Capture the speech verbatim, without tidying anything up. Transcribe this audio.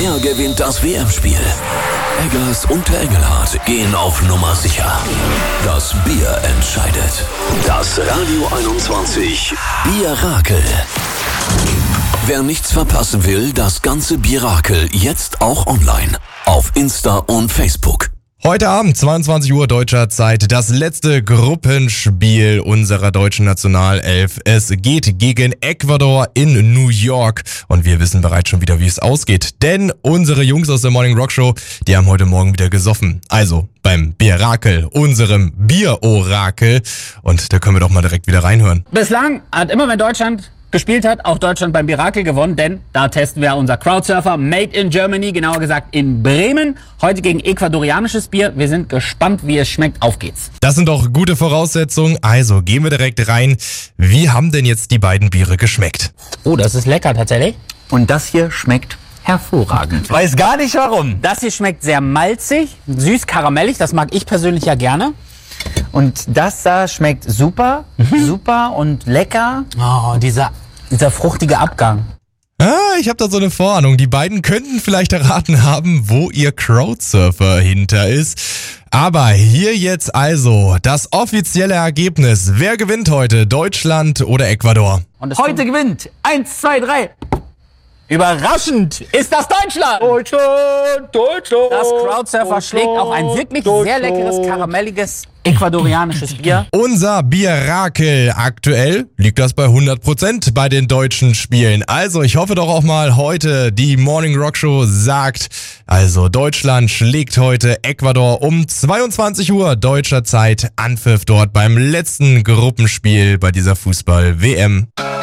Wer gewinnt das W M-Spiel? Eggers und der Engelhardt gehen auf Nummer sicher. Das Bier entscheidet. Das Radio einundzwanzig Bierakel. Wer nichts verpassen will, das ganze Bierakel jetzt auch online. Auf Insta und Facebook. Heute Abend, zweiundzwanzig Uhr deutscher Zeit, das letzte Gruppenspiel unserer deutschen Nationalelf. Es geht gegen Ecuador in New York und wir wissen bereits schon wieder, wie es ausgeht. Denn unsere Jungs aus der Morning Rock Show, die haben heute Morgen wieder gesoffen. Also beim Bierakel, unserem Bierorakel. Und da können wir doch mal direkt wieder reinhören. Bislang hat immer, wenn Deutschland gespielt hat, auch Deutschland beim Bierakel gewonnen, denn da testen wir unser Crowdsurfer Made in Germany, genauer gesagt in Bremen. Heute gegen ecuadorianisches Bier. Wir sind gespannt, wie es schmeckt. Auf geht's. Das sind doch gute Voraussetzungen. Also gehen wir direkt rein. Wie haben denn jetzt die beiden Biere geschmeckt? Oh, das ist lecker tatsächlich. Und das hier schmeckt hervorragend. Weiß gar nicht warum. Das hier schmeckt sehr malzig, süß, karamellig. Das mag ich persönlich ja gerne. Und das da schmeckt super, mhm. super und lecker. Oh, dieser, dieser fruchtige Abgang. Ah, ich habe da so eine Vorahnung. Die beiden könnten vielleicht erraten haben, wo ihr Crowdsurfer hinter ist. Aber hier jetzt also das offizielle Ergebnis. Wer gewinnt heute? Deutschland oder Ecuador? Und heute gewinnt eins, zwei, drei. Überraschend ist das Deutschland! Deutschland, Deutschland! Das Crowdsurfer schlägt auch ein wirklich sehr leckeres, karamelliges, ecuadorianisches Bier. Unser Bierakel. Aktuell liegt das bei hundert Prozent bei den deutschen Spielen. Also ich hoffe doch auch mal heute, die Morning Rock Show sagt, also Deutschland schlägt heute Ecuador um zweiundzwanzig Uhr deutscher Zeit. Anpfiff dort beim letzten Gruppenspiel bei dieser Fußball-W M.